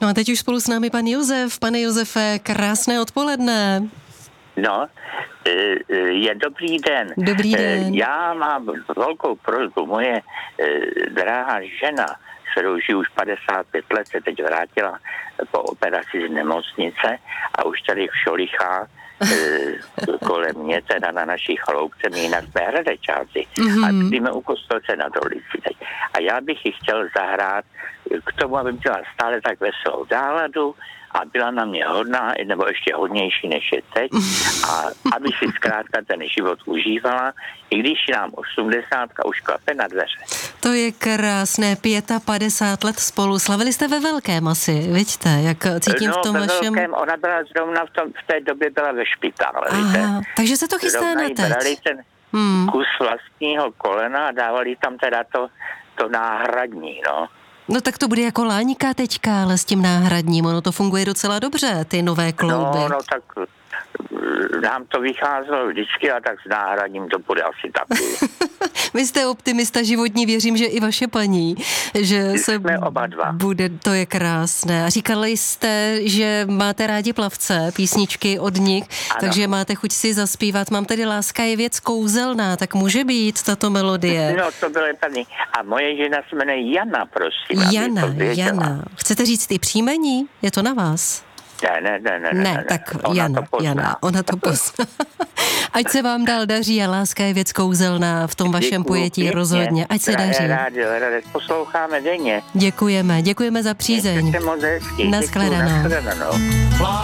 No a teď už spolu s námi pan Josef. Pane Josefe, krásné odpoledne. No, je dobrý den. Dobrý den. Já mám velkou prosbu. Moje drahá žena, kterou žiju už 55 let, se teď vrátila po operaci z nemocnice a už tady v Šolichách kolem mě, teda na naší chaloupce, my jinak jsme Hradečáci. A jsme u Kostelce nad Orlicí teď. A já bych ji chtěl zahrát k tomu, aby měla stále tak veselou náladu a byla na mě hodná, nebo ještě hodnější, než je teď. A aby si zkrátka ten život užívala, i když nám 80 už klape na dveře. To je krásné, 55 let spolu. Slavili jste ve velkém asi, vidíte, jak cítím v tom vašem... Velkém, ona byla zrovna v té době byla ve špitále, víte. Takže se to chystá na teď. Brali ten kus vlastního kolena a dávali tam teda to náhradní, no. No tak to bude jako láňka teďka, ale s tím náhradním, ono to funguje docela dobře, ty nové klouby. No tak nám to vycházelo vždycky a tak s náhradním to bude asi taky. Vy jste optimista životní, věřím, že i vaše paní, že se oba dva. Bude, to je krásné. A říkali jste, že máte rádi plavce, písničky od nich, takže máte chuť si zaspívat. Mám tady Láska je věc kouzelná, tak může být tato melodie. No to bylo tady. A moje žena se jmenuje Jana, prosím. Jana. Chcete říct i příjmení? Je to na vás? Ne, tak Jana, ona to pozná. Ať se vám dál daří a láska je věc kouzelná v tom vašem pojetí rozhodně. Ať se daří. Posloucháme denně. Děkujeme za přízeň. Naschledanou.